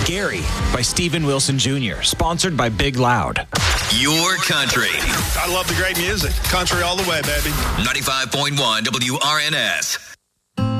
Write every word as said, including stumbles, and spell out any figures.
Gary by Steven Wilson Junior Sponsored by Big Loud. Your country. I love the great music. Country all the way, baby. ninety-five point one W R N S.